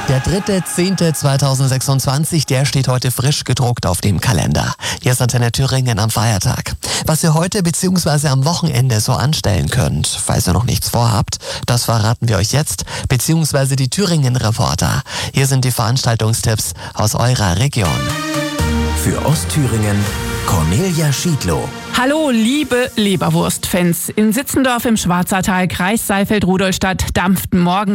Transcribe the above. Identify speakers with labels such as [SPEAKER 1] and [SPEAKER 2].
[SPEAKER 1] Der 3.10.2026, der steht heute frisch gedruckt auf dem Kalender. Hier ist Antenne Thüringen am Feiertag. Was ihr heute bzw. am Wochenende so anstellen könnt, falls ihr noch nichts vorhabt, das verraten wir euch jetzt, beziehungsweise die Thüringen-Reporter. Hier sind die Veranstaltungstipps aus eurer Region.
[SPEAKER 2] Für Ostthüringen Cornelia Schiedlow.
[SPEAKER 3] Hallo, liebe Leberwurst-Fans. In Sitzendorf im Schwarzertal, Kreis Saalfeld-Rudolstadt, dampften morgen